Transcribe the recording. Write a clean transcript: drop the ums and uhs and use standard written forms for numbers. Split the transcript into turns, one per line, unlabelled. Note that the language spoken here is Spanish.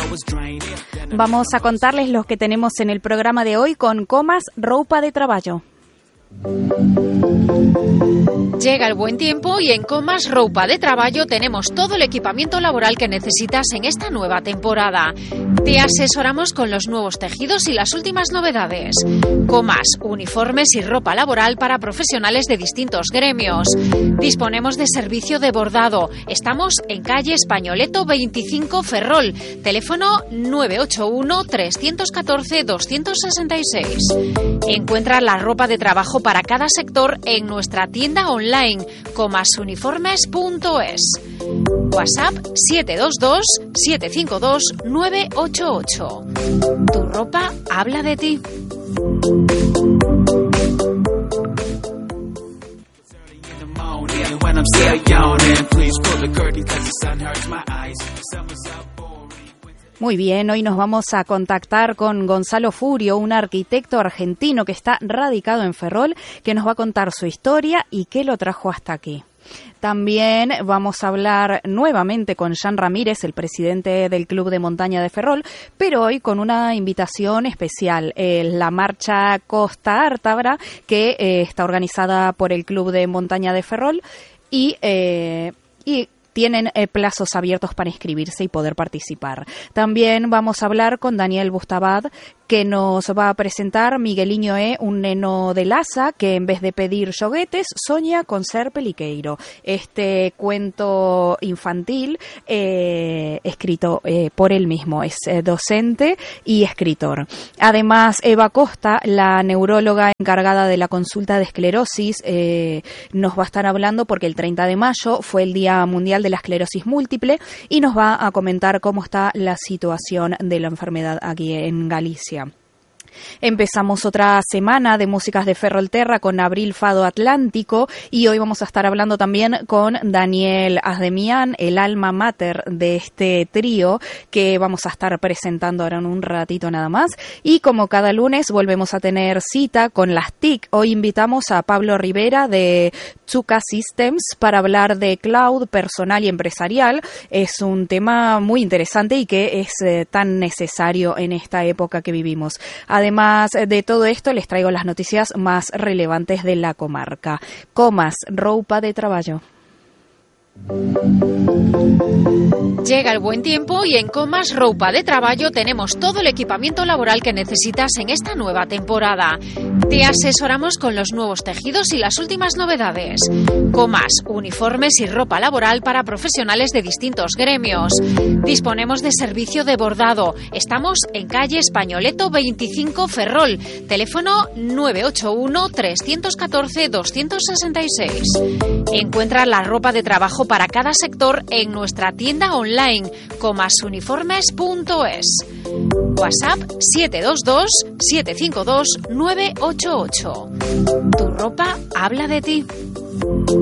Vamos a contarles los que tenemos en el programa de hoy con Comas Roupa de Traballo.
Llega el buen tiempo y en Comas Roupa de Traballo tenemos todo el equipamiento laboral que necesitas en esta nueva temporada. Te asesoramos con los nuevos tejidos y las últimas novedades. Comas, uniformes y ropa laboral para profesionales de distintos gremios. Disponemos de servicio de bordado. Estamos en calle Españoleto 25 Ferrol. Teléfono 981 314 266. Encuentra la ropa de trabajo para cada sector en nuestra tienda online comasuniformes.es. WhatsApp 722 752 988. Tu ropa habla de ti.
Muy bien, hoy nos vamos a contactar con Gonzalo Furio, un arquitecto argentino que está radicado en Ferrol, que nos va a contar su historia y qué lo trajo hasta aquí. También vamos a hablar nuevamente con Jan Ramírez, el presidente del Club de Montaña de Ferrol, pero hoy con una invitación especial, la marcha Costa Ártabra, que está organizada por el Club de Montaña de Ferrol y tienen plazos abiertos para inscribirse y poder participar. También vamos a hablar con Daniel Bustabad, que nos va a presentar Migueliño un neno de Laza, que en vez de pedir xoguetes, soña con ser peliqueiro. Este cuento infantil, escrito por él mismo, es docente y escritor. Además, Eva Costa, la neuróloga encargada de la consulta de esclerosis, nos va a estar hablando porque el 30 de mayo fue el Día Mundial de la Esclerosis Múltiple y nos va a comentar cómo está la situación de la enfermedad aquí en Galicia. Empezamos otra semana de músicas de Ferrolterra con Abril Fado Atlántico y hoy vamos a estar hablando también con Daniel Asdemián, el alma mater de este trío que vamos a estar presentando ahora en un ratito nada más. Y como cada lunes volvemos a tener cita con las TIC. Hoy invitamos a Pablo Rivera de Chuka Systems para hablar de cloud personal y empresarial. Es un tema muy interesante y que es tan necesario en esta época que vivimos. Además de todo esto, les traigo las noticias más relevantes de la comarca. Comas Roupa de Traballo.
Llega el buen tiempo y en Comas Roupa de Traballo tenemos todo el equipamiento laboral que necesitas en esta nueva temporada. Te asesoramos con los nuevos tejidos y las últimas novedades. Comas, uniformes y ropa laboral para profesionales de distintos gremios. Disponemos de servicio de bordado. Estamos en calle Españoleto 25 Ferrol. Teléfono 981 314 266. Encuentra la ropa de trabajo para cada sector en nuestra tienda online comasuniformes.es. WhatsApp 722 752 988. Tu ropa habla de ti.